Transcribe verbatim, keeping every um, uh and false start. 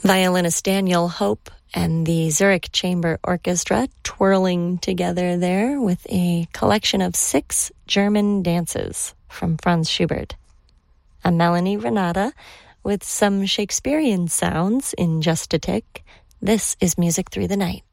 Violinist Daniel Hope and the Zurich Chamber Orchestra twirling together there with a collection of six German dances from Franz Schubert. I'm Melanie Renata with some Shakespearean sounds in just a tick. This is Music Through the Night.